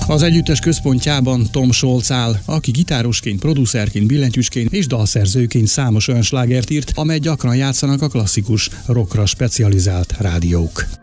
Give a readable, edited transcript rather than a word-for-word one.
Az együttes központjában Tom Scholz áll, aki gitárosként, producerként, billentyűsként és dalszerzőként számos olyan slágert írt, amely gyakran játszanak a klasszikus rockra specializált rádiók.